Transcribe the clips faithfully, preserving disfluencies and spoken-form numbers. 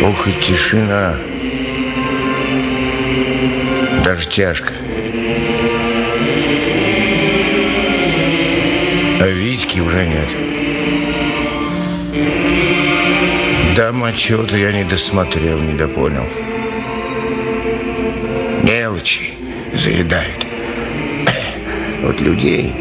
Ох и тишина. Даже тяжко. А Витьки уже нет. Дома чего-то я не досмотрел, не допонял. Мелочи заедают. Вот людей,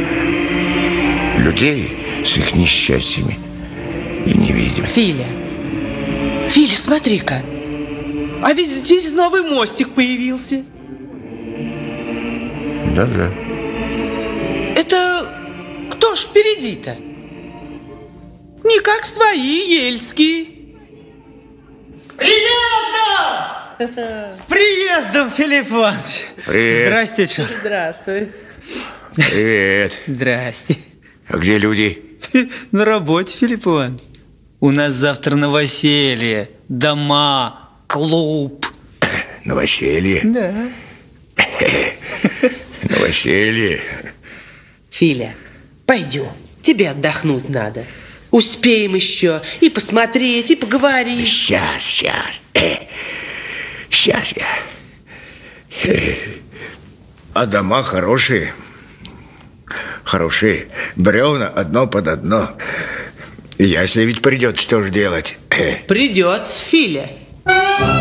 людей с их несчастьями и не видим. Филя, Филя, смотри-ка. А ведь здесь новый мостик появился. Да-да. Это кто ж впереди-то? Не как свои ельские. С приездом! С приездом, Филипп Иванович! Привет. Здрасте, чё. Здравствуй. Привет. Здрасте. А где люди? На работе, Филипп Иванович. У нас завтра новоселье, дома, клуб. Новоселье? Да. Новоселье. Филя, пойдем. Тебе отдохнуть надо. Успеем еще и посмотреть, и поговорить. Сейчас, сейчас. Сейчас я. А дома хорошие. Хорошие. Бревна одно под одно. Если ведь придется, что ж делать? Придется, Филя.